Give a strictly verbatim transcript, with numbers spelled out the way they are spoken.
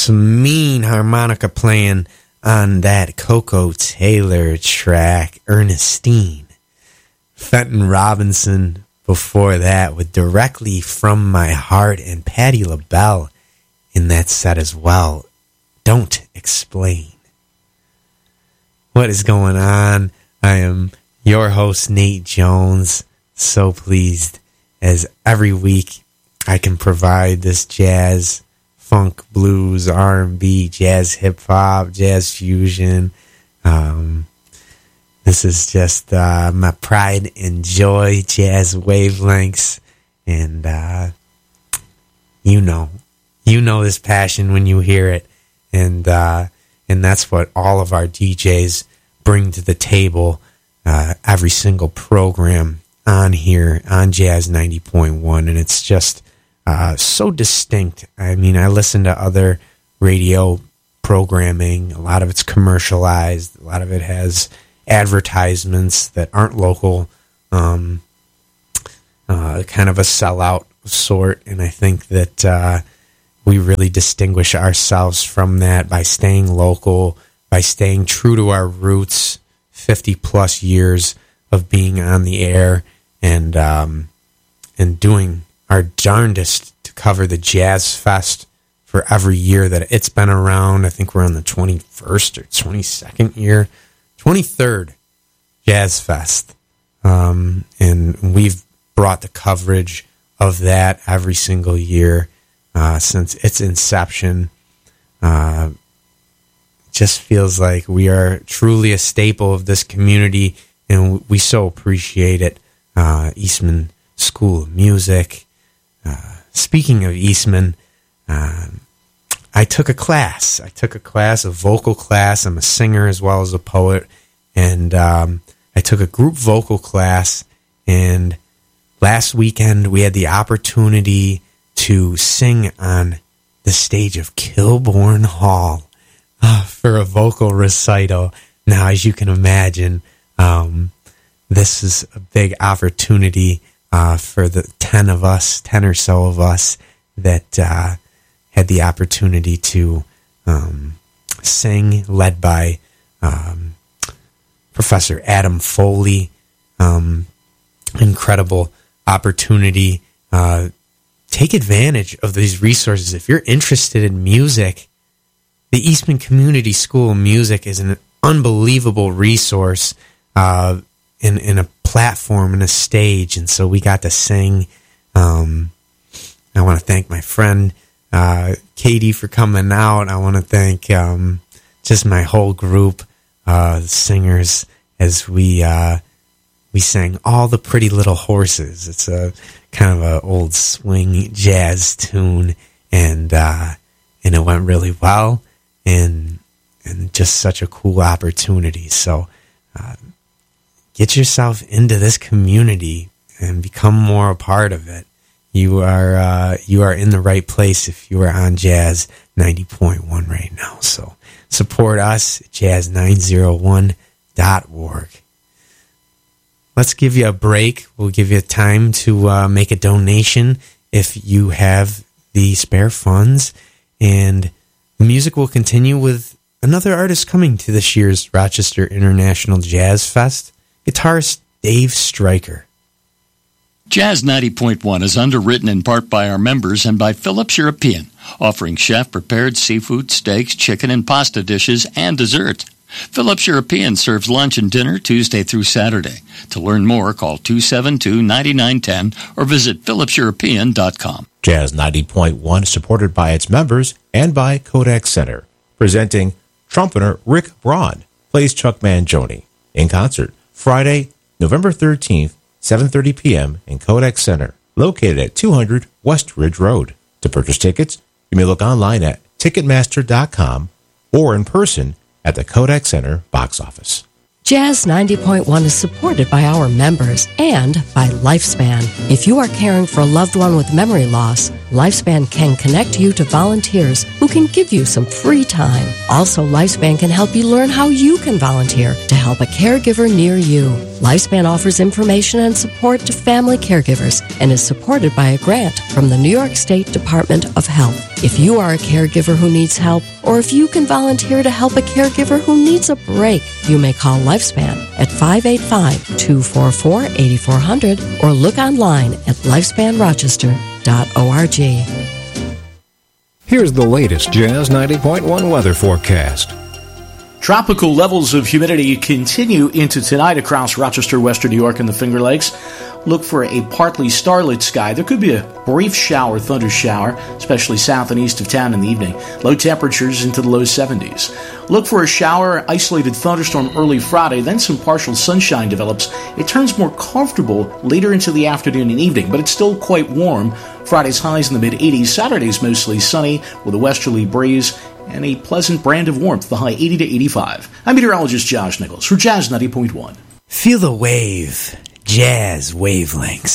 some mean harmonica playing on that Coco Taylor track, Ernestine. Fenton Robinson before that with Directly From My Heart, and Patti LaBelle in that set as well, Don't Explain. What is going on? I am your host, Nate Jones. So pleased as every week I can provide this jazz, funk, blues, R and B, jazz, hip-hop, jazz fusion. Um, this is just uh, my pride and joy, jazz wavelengths. And uh, you know, you know this passion when you hear it. And uh, and that's what all of our D Js bring to the table uh, every single program on here on Jazz ninety point one. And it's just uh, so distinct. I mean, I listen to other radio programming. A lot of it's commercialized. A lot of it has advertisements that aren't local, um, uh, kind of a sellout sort. And I think that uh, we really distinguish ourselves from that by staying local, by staying true to our roots, fifty plus years of being on the air, and um, and doing our darndest to cover the Jazz Fest for every year that it's been around. I think we're on the twenty-first or twenty-second year, twenty-third Jazz Fest. Um, and we've brought the coverage of that every single year uh, since its inception. Uh, just feels like we are truly a staple of this community, and we so appreciate it. Uh, Eastman School of Music. Uh, speaking of Eastman, uh, I took a class. I took a class, a vocal class. I'm a singer as well as a poet, and um, I took a group vocal class, and last weekend we had the opportunity to sing on the stage of Kilbourne Hall uh, for a vocal recital. Now, as you can imagine, um, this is a big opportunity uh, for the ten of us, ten or so of us that uh, had the opportunity to um, sing, led by um, Professor Adam Foley. Um, incredible opportunity. Uh, take advantage of these resources. If you're interested in music, the Eastman Community School of Music is an unbelievable resource uh, in, in a platform and a stage. And so we got to sing. Um, I want to thank my friend uh, Katie for coming out. I want to thank um, just my whole group, uh, singers, as we uh, we sang All the Pretty Little Horses. It's a kind of an old swing jazz tune, and uh, and it went really well, and and just such a cool opportunity. So uh, get yourself into this community and become more a part of it. You are uh, you are in the right place if you are on Jazz ninety point one right now. So support us at jazz nine oh one dot org. Let's give you a break. We'll give you time to uh, make a donation if you have the spare funds. And the music will continue with another artist coming to this year's Rochester International Jazz Fest, guitarist Dave Stryker. Jazz ninety point one is underwritten in part by our members and by Phillips European, offering chef-prepared seafood, steaks, chicken, and pasta dishes, and dessert. Phillips European serves lunch and dinner Tuesday through Saturday. To learn more, call two seven two, nine nine one zero or visit phillips european dot com. Jazz ninety point one is supported by its members and by Kodak Center, presenting trumpeter Rick Braun plays Chuck Mangione in concert Friday, November thirteenth, seven thirty p.m. in Kodak Center, located at two hundred West Ridge Road. To purchase tickets, you may look online at ticketmaster dot com or in person at the Kodak Center box office. Jazz ninety point one is supported by our members and by Lifespan. If you are caring for a loved one with memory loss, Lifespan can connect you to volunteers who can give you some free time. Also, Lifespan can help you learn how you can volunteer to help a caregiver near you. Lifespan offers information and support to family caregivers and is supported by a grant from the New York State Department of Health. If you are a caregiver who needs help, or if you can volunteer to help a caregiver who needs a break, you may call Lifespan at five eight five, two four four, eight four zero zero or look online at lifespan rochester dot org. Here's the latest Jazz ninety point one weather forecast. Tropical levels of humidity continue into tonight across Rochester, Western New York, and the Finger Lakes. Look for a partly starlit sky. There could be a brief shower, thunder shower, especially south and east of town in the evening. Low temperatures into the low seventies. Look for a shower, isolated thunderstorm early Friday, then some partial sunshine develops. It turns more comfortable later into the afternoon and evening, but it's still quite warm. Friday's highs in the mid-eighties. Saturday's mostly sunny with a westerly breeze and a pleasant brand of warmth, the high eighty to eighty-five. I'm meteorologist Josh Nichols for Jazz ninety point one. Feel the wave. Jazz wavelengths.